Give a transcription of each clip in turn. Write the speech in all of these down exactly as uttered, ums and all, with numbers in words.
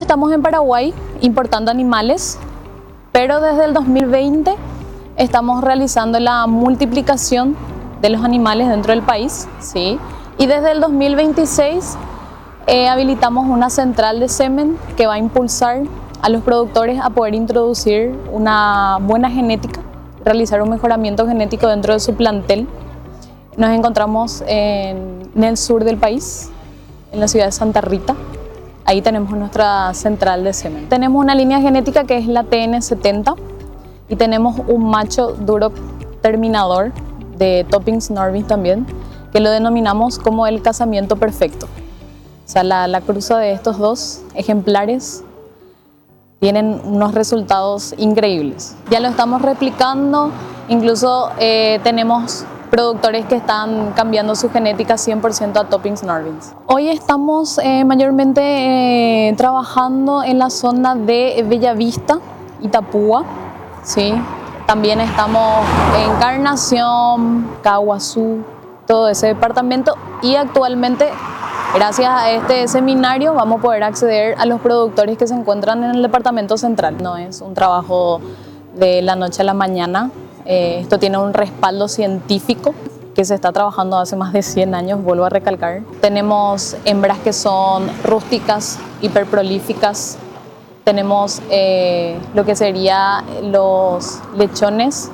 estamos en Paraguay importando animales, pero desde el dos mil veinte estamos realizando la multiplicación de los animales dentro del país, ¿sí? Y desde el dos mil veintiséis eh, habilitamos una central de semen que va a impulsar a los productores a poder introducir una buena genética, realizar un mejoramiento genético dentro de su plantel. Nos encontramos en, en el sur del país, en la ciudad de Santa Rita. Ahí tenemos nuestra central de semen. Tenemos una línea genética que es la T N setenta y tenemos un macho duro terminador de Toppings Norvins también, que lo denominamos como el casamiento perfecto. O sea, la, la cruza de estos dos ejemplares tienen unos resultados increíbles. Ya lo estamos replicando, incluso eh, tenemos productores que están cambiando su genética cien por ciento a Toppings Norvins. Hoy estamos eh, mayormente eh, trabajando en la zona de Bellavista, Itapúa, ¿sí? También estamos en Encarnación, Caguazú, todo ese departamento, y actualmente, gracias a este seminario, vamos a poder acceder a los productores que se encuentran en el departamento central. No es un trabajo de la noche a la mañana. Eh, esto tiene un respaldo científico que se está trabajando hace más de cien años, vuelvo a recalcar. Tenemos hembras que son rústicas, hiperprolíficas. Tenemos eh, lo que sería los lechones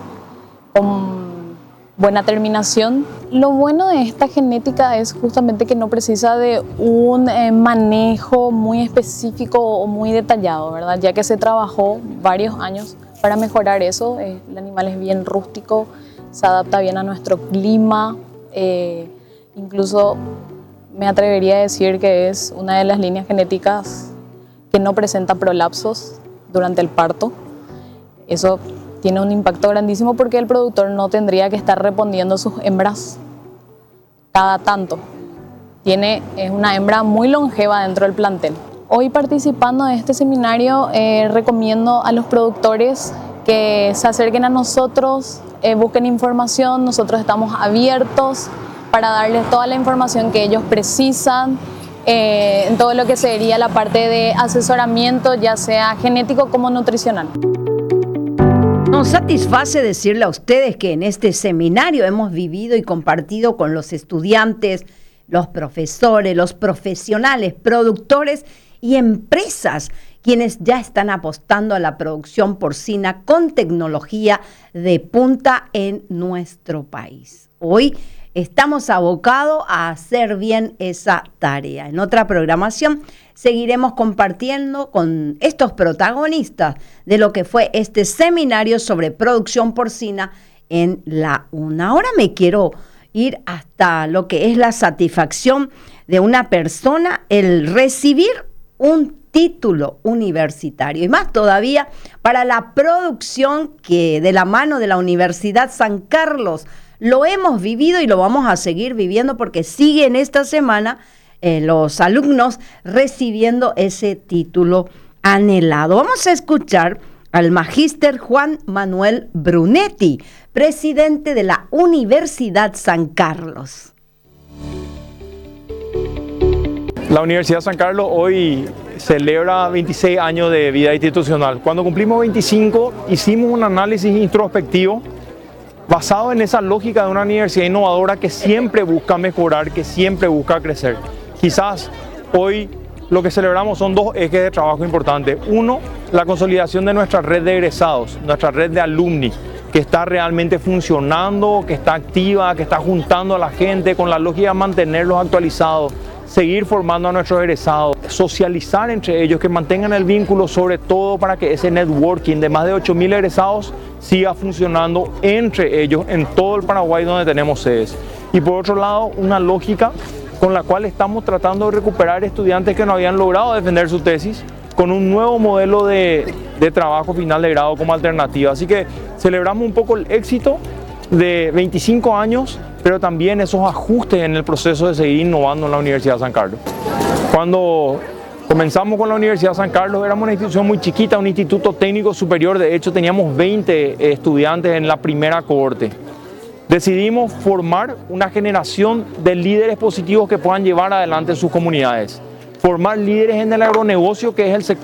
con buena terminación. Lo bueno de esta genética es justamente que no precisa de un eh, manejo muy específico o muy detallado, ¿verdad? Ya que se trabajó varios años para mejorar eso. Eh, el animal es bien rústico, se adapta bien a nuestro clima, eh, incluso me atrevería a decir que es una de las líneas genéticas que no presenta prolapsos durante el parto. Eso tiene un impacto grandísimo porque el productor no tendría que estar reponiendo sus hembras cada tanto. Tiene, es una hembra muy longeva dentro del plantel. Hoy, participando de este seminario, eh, recomiendo a los productores que se acerquen a nosotros, eh, busquen información. Nosotros estamos abiertos para darles toda la información que ellos precisan, eh, en todo lo que sería la parte de asesoramiento, ya sea genético como nutricional. Nos satisface decirle a ustedes que en este seminario hemos vivido y compartido con los estudiantes, los profesores, los profesionales, productores y empresas, quienes ya están apostando a la producción porcina con tecnología de punta en nuestro país. Hoy estamos abocados a hacer bien esa tarea. En otra programación seguiremos compartiendo con estos protagonistas de lo que fue este seminario sobre producción porcina en la UNA. Ahora me quiero ir hasta lo que es la satisfacción de una persona, el recibir un título universitario, y más todavía para la producción que de la mano de la Universidad San Carlos lo hemos vivido y lo vamos a seguir viviendo, porque siguen esta semana eh, los alumnos recibiendo ese título anhelado. Vamos a escuchar al magíster Juan Manuel Brunetti, presidente de la Universidad San Carlos. La Universidad San Carlos hoy celebra veintiséis años de vida institucional. Cuando cumplimos veinticinco, hicimos un análisis introspectivo basado en esa lógica de una universidad innovadora que siempre busca mejorar, que siempre busca crecer. Quizás hoy lo que celebramos son dos ejes de trabajo importantes. Uno, la consolidación de nuestra red de egresados, nuestra red de alumni, que está realmente funcionando, que está activa, que está juntando a la gente con la lógica de mantenerlos actualizados, seguir formando a nuestros egresados, socializar entre ellos, que mantengan el vínculo, sobre todo para que ese networking de más de ocho mil egresados siga funcionando entre ellos en todo el Paraguay donde tenemos sedes. Y por otro lado, una lógica con la cual estamos tratando de recuperar estudiantes que no habían logrado defender su tesis con un nuevo modelo de, de trabajo final de grado como alternativa. Así que celebramos un poco el éxito de veinticinco años, pero también esos ajustes en el proceso de seguir innovando en la Universidad San Carlos. Cuando comenzamos con la Universidad San Carlos éramos una institución muy chiquita, un instituto técnico superior. De hecho, teníamos veinte estudiantes en la primera cohorte. Decidimos formar una generación de líderes positivos que puedan llevar adelante sus comunidades. Formar líderes en el agronegocio, que es el sector